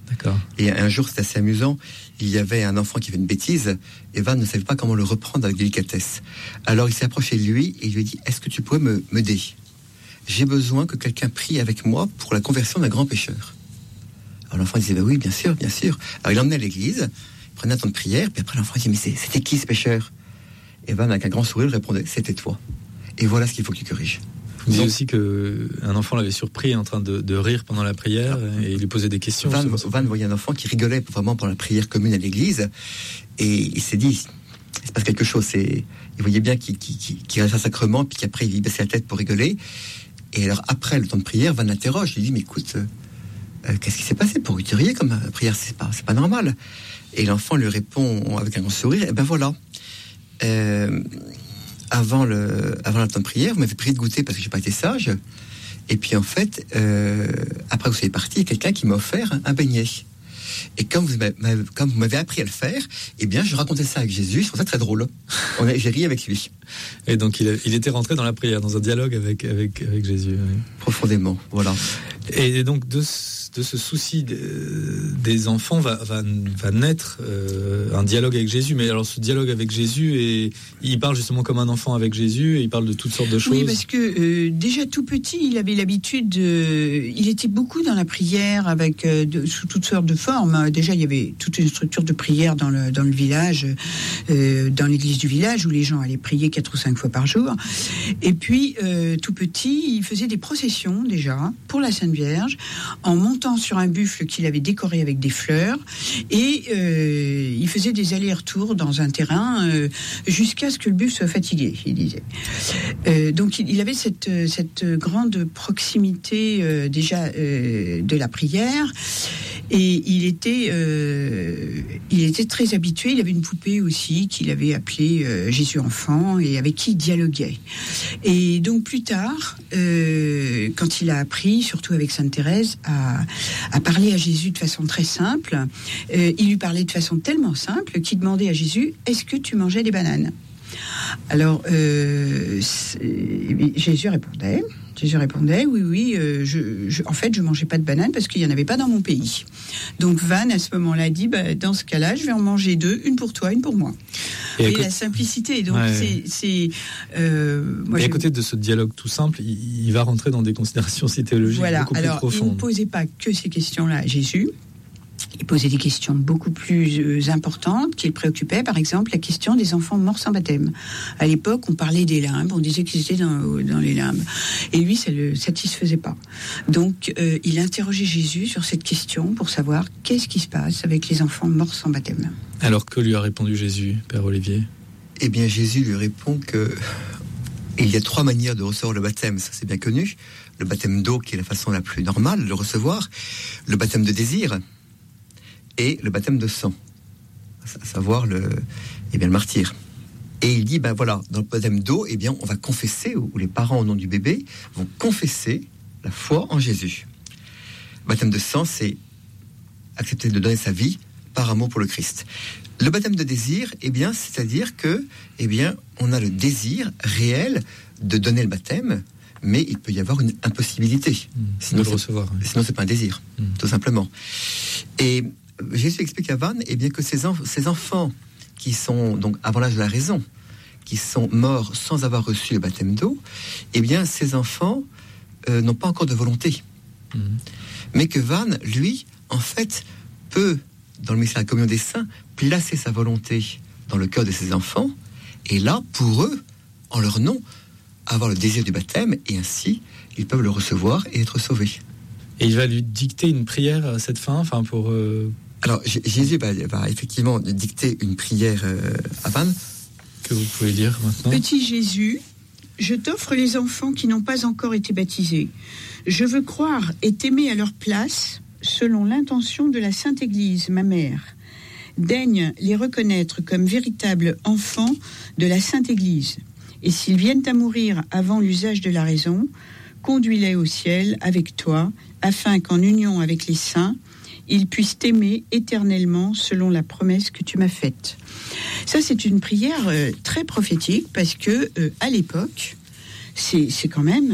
D'accord. Et un jour, c'était assez amusant, il y avait un enfant qui fait une bêtise, et Van ne savait pas comment le reprendre avec délicatesse. Alors il s'est approché de lui et il lui a dit « Est-ce que tu pourrais m'aider ? J'ai besoin que quelqu'un prie avec moi pour la conversion d'un grand pécheur. » Alors l'enfant disait « Oui, bien sûr, bien sûr. » Alors il l'emmenait à l'église, il prenait un temps de prière, puis après l'enfant dit « Mais c'était qui ce pécheur ?» Et Van, avec un grand sourire, répondait « C'était toi. Et voilà ce qu'il faut que tu corriges. » Vous dites aussi qu'un enfant l'avait surpris en train de rire pendant la prière et il lui posait des questions. Van voyait un enfant qui rigolait vraiment pendant la prière commune à l'église et il s'est dit, il se passe quelque chose. Il voyait bien qu'il reste un sacrement puis qu'après il baissait la tête pour rigoler. Et alors après le temps de prière, Van l'interroge, il lui dit, mais écoute, qu'est-ce qui s'est passé pour que tu riais comme prière, c'est pas normal. Et l'enfant lui répond avec un grand sourire, eh ben voilà. Avant le temps de prière, vous m'avez prié de goûter parce que j'ai pas été sage. Et puis en fait, après vous soyez parti, il y a quelqu'un qui m'a offert un beignet. Et comme vous m'avez appris à le faire, eh bien je racontais ça avec Jésus, je trouvais ça très drôle. J'ai ri avec lui. Et donc il était rentré dans la prière, dans un dialogue avec Jésus. Oui. Profondément, voilà. Et donc de ce souci des enfants va naître un dialogue avec Jésus. Mais alors ce dialogue avec Jésus, il parle justement comme un enfant avec Jésus, et il parle de toutes sortes de choses. Oui, parce que déjà tout petit, il avait l'habitude, il était beaucoup dans la prière avec sous toutes sortes de formes. Déjà, il y avait toute une structure de prière dans le village, dans l'église du village, où les gens allaient prier 4 ou 5 fois par jour. Et puis, tout petit, il faisait des processions déjà pour la Sainte Vierge, en montant sur un buffle qu'il avait décoré avec des fleurs, et il faisait des allers-retours dans un terrain jusqu'à ce que le buffle soit fatigué, il disait. Donc il avait cette grande proximité déjà de la prière, et il était très habitué. Il avait une poupée aussi qu'il avait appelée Jésus enfant, et avec qui il dialoguait. Et donc plus tard, quand il a appris, surtout avec Sainte Thérèse, à parler à Jésus de façon très simple, il lui parlait de façon tellement simple qu'il demandait à Jésus, est-ce que tu mangeais des bananes ? Alors Jésus répondait, oui, en fait je mangeais pas de bananes parce qu'il y en avait pas dans mon pays. Donc Van à ce moment-là dit, dans ce cas-là je vais en manger 2, une pour toi, une pour moi. Et la simplicité, donc c'est moi, et à côté de ce dialogue tout simple, il va rentrer dans des considérations théologiques beaucoup plus profondes. Il ne posait pas que ces questions-là à Jésus. Il posait des questions beaucoup plus importantes qui le préoccupaient, par exemple la question des enfants morts sans baptême. À l'époque, on parlait des limbes, on disait qu'ils étaient dans les limbes. Et lui, ça ne le satisfaisait pas. Donc, il interrogeait Jésus sur cette question pour savoir qu'est-ce qui se passe avec les enfants morts sans baptême. Alors que lui a répondu Jésus, Père Olivier ? Eh bien, Jésus lui répond que il y a 3 manières de recevoir le baptême, ça c'est bien connu. Le baptême d'eau, qui est la façon la plus normale de le recevoir. Le baptême de désir. Et le baptême de sang, à savoir le martyre. Et il dit, voilà, dans le baptême d'eau, on va confesser, ou les parents au nom du bébé vont confesser la foi en Jésus. Le baptême de sang, c'est accepter de donner sa vie par amour pour le Christ. Le baptême de désir, c'est-à-dire que, on a le désir réel de donner le baptême, mais il peut y avoir une impossibilité. Sinon, de le recevoir. Sinon, c'est pas un désir, tout simplement. Et Jésus explique à Van que ces enfants qui sont donc avant l'âge de la raison, qui sont morts sans avoir reçu le baptême d'eau, ces enfants n'ont pas encore de volonté. Mais que Van, lui, en fait, peut, dans le mystère de la communion des saints, placer sa volonté dans le cœur de ses enfants, et là, pour eux, en leur nom, avoir le désir du baptême, et ainsi, ils peuvent le recevoir et être sauvés. Et il va lui dicter une prière à cette fin, pour... Alors, Jésus va effectivement dicter une prière à Van. Que vous pouvez lire maintenant. Petit Jésus, je t'offre les enfants qui n'ont pas encore été baptisés. Je veux croire et t'aimer à leur place, selon l'intention de la Sainte Église, ma mère. Daigne les reconnaître comme véritables enfants de la Sainte Église. Et s'ils viennent à mourir avant l'usage de la raison, conduis-les au ciel avec toi, afin qu'en union avec les saints, ils puissent t'aimer éternellement selon la promesse que tu m'as faite. Ça, c'est une prière très prophétique parce que, à l'époque, c'est quand même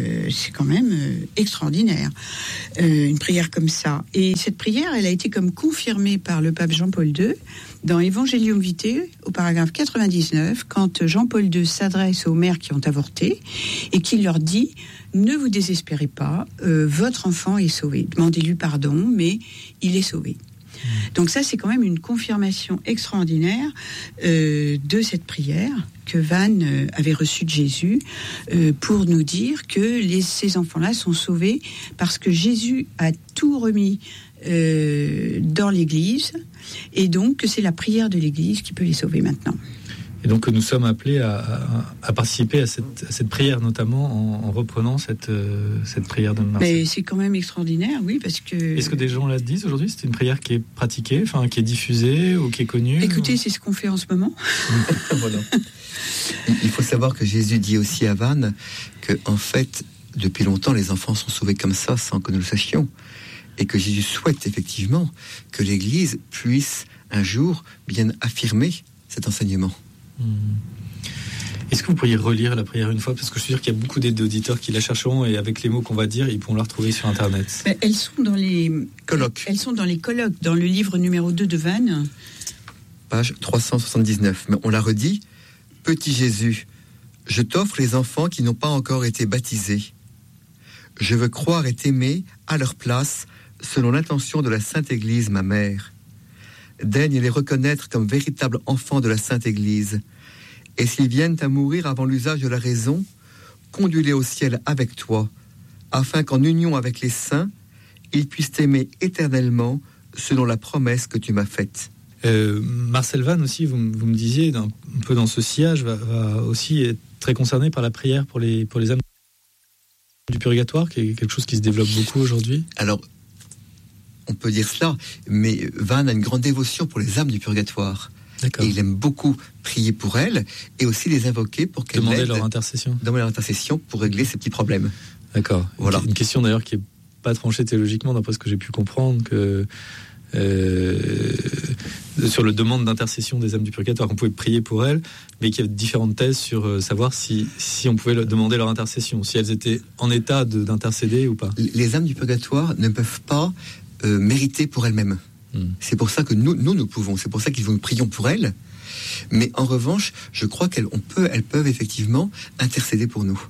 extraordinaire, une prière comme ça. Et cette prière, elle a été comme confirmée par le pape Jean-Paul II dans Evangelium Vitae, au paragraphe 99, quand Jean-Paul II s'adresse aux mères qui ont avorté et qu'il leur dit « Ne vous désespérez pas, votre enfant est sauvé. Demandez-lui pardon, mais il est sauvé. » Donc ça, c'est quand même une confirmation extraordinaire de cette prière que Van avait reçue de Jésus pour nous dire que ces enfants-là sont sauvés parce que Jésus a tout remis dans l'Église, et donc que c'est la prière de l'Église qui peut les sauver maintenant. Et donc nous sommes appelés à participer à cette prière, notamment en reprenant cette prière de Marseille. Mais c'est quand même extraordinaire, oui, parce que... Est-ce que des gens la disent aujourd'hui ? C'est une prière qui est pratiquée, enfin qui est diffusée ou qui est connue ? Écoutez, c'est ce qu'on fait en ce moment. Voilà. Il faut savoir que Jésus dit aussi à Vannes que, en fait, depuis longtemps, les enfants sont sauvés comme ça, sans que nous le sachions. Et que Jésus souhaite effectivement que l'Église puisse un jour bien affirmer cet enseignement. Est-ce que vous pourriez relire la prière une fois ? Parce que je suis sûr qu'il y a beaucoup d'auditeurs qui la chercheront, et avec les mots qu'on va dire, ils pourront la retrouver sur Internet. Elles sont dans les colloques. Elles sont dans les colloques, dans le livre numéro 2 de Vannes. Page 379. Mais on la redit. Petit Jésus, je t'offre les enfants qui n'ont pas encore été baptisés. Je veux croire et t'aimer à leur place, selon l'intention de la Sainte Église, ma mère. Daigne les reconnaître comme véritables enfants de la Sainte Église. Et s'ils viennent à mourir avant l'usage de la raison, conduis-les au ciel avec toi, afin qu'en union avec les saints, ils puissent t'aimer éternellement, selon la promesse que tu m'as faite. Marcel Van aussi, vous me disiez, un peu dans ce sillage, va aussi être très concerné par la prière pour les âmes du purgatoire, qui est quelque chose qui se développe beaucoup aujourd'hui. Alors, on peut dire cela, mais Van a une grande dévotion pour les âmes du purgatoire. D'accord. Et il aime beaucoup prier pour elles et aussi les invoquer pour qu'elles demander leur intercession. Demander leur intercession pour régler ces petits problèmes. D'accord. Voilà. Une question d'ailleurs qui n'est pas tranchée théologiquement, d'après ce que j'ai pu comprendre, que sur le demande d'intercession des âmes du purgatoire, on pouvait prier pour elles, mais qu'il y avait différentes thèses sur savoir si on pouvait demander leur intercession, si elles étaient en état d'intercéder ou pas. Les âmes du purgatoire ne peuvent pas mériter pour elles-mêmes. C'est pour ça que nous pouvons. C'est pour ça que nous prions pour elles. Mais en revanche, je crois elles peuvent effectivement intercéder pour nous.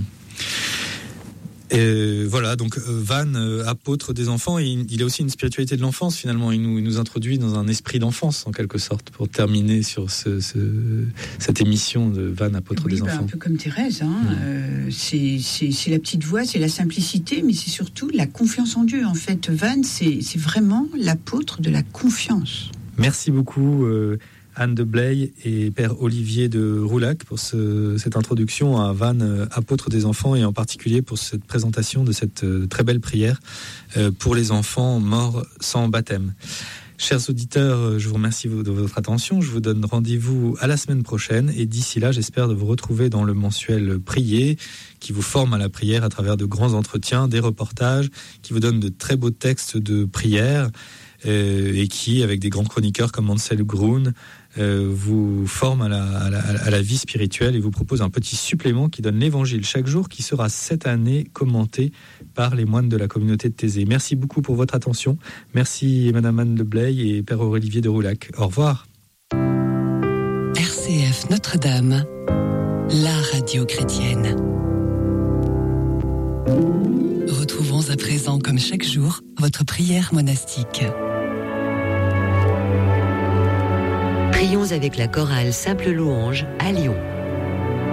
Et voilà, donc Van, apôtre des enfants, il a aussi une spiritualité de l'enfance finalement. Il nous introduit dans un esprit d'enfance en quelque sorte, pour terminer sur cette émission de Van, apôtre des enfants. Un peu comme Thérèse, c'est la petite voix, c'est la simplicité, mais c'est surtout la confiance en Dieu. En fait, Van, c'est vraiment l'apôtre de la confiance. Merci beaucoup Anne de Blay et Père Olivier de Roulac pour cette introduction à Van, apôtre des enfants, et en particulier pour cette présentation de cette très belle prière pour les enfants morts sans baptême. Chers auditeurs, je vous remercie de votre attention. Je vous donne rendez-vous à la semaine prochaine, et d'ici là, j'espère de vous retrouver dans le mensuel Prier, qui vous forme à la prière à travers de grands entretiens, des reportages, qui vous donne de très beaux textes de prière, et qui, avec des grands chroniqueurs comme Ansel Grun, vous forme à la vie spirituelle et vous propose un petit supplément qui donne l'évangile chaque jour, qui sera cette année commenté par les moines de la communauté de Thésée. Merci beaucoup pour votre attention. Merci Madame Anne de Blay et Père Olivier de Roulac. Au revoir. RCF Notre-Dame, la radio chrétienne. Retrouvons à présent, comme chaque jour, votre prière monastique. Prions avec la chorale Simple Louange à Lyon.